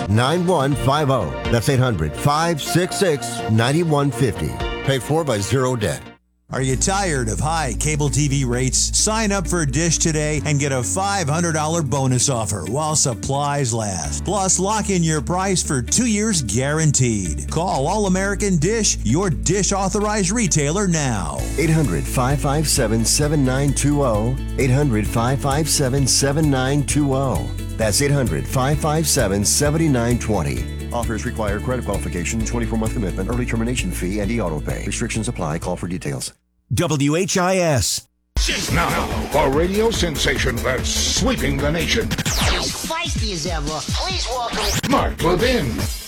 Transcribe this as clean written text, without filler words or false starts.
800-566-9150. That's 800-566-9150. Paid for by Zero Debt. Are you tired of high cable TV rates? Sign up for Dish today and get a $500 bonus offer while supplies last. Plus, lock in your price for 2 years guaranteed. Call All American Dish, your Dish authorized retailer now. 800-557-7920. 800-557-7920. That's 800-557-7920. Offers require credit qualification, 24-month commitment, early termination fee, and e-auto pay. Restrictions apply. Call for details. WHIS. Now, a radio sensation that's sweeping the nation. As feisty as ever, please welcome Mark Levin.